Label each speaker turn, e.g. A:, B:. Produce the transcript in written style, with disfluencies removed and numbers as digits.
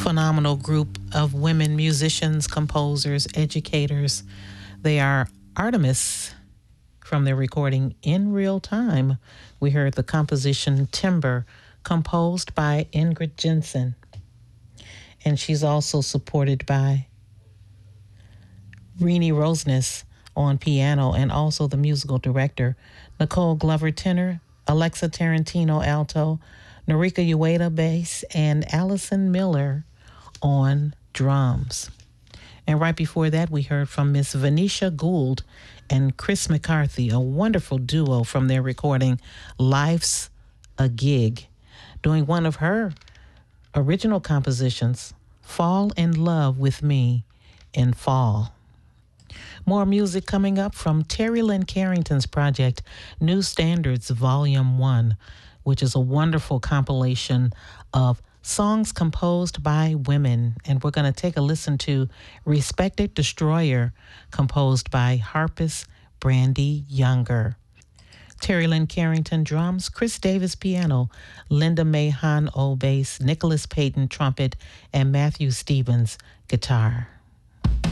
A: phenomenal group of women musicians, composers, educators. They are Artemis from their recording In Real Time. We heard the composition Timber, composed by Ingrid Jensen. And she's also supported by Renee Roseness on piano and also the musical director, Nicole Glover tenor, Alexa Tarantino alto, Norika Ueda bass, and Allison Miller on drums. And right before that, we heard from Miss Venetia Gould and Chris McCarthy, a wonderful duo from their recording Life's a Gig, doing one of her original compositions, Fall in Love with Me in Fall. More music coming up from Terry Lynn Carrington's project, New Standards Volume 1, which is a wonderful compilation of songs composed by women. And we're going to take a listen to Respected Destroyer, composed by Harpist Brandy Younger. Terry Lynn Carrington drums, Chris Davis piano, Linda May Han O bass, Nicholas Payton trumpet, and Matthew Stevens guitar.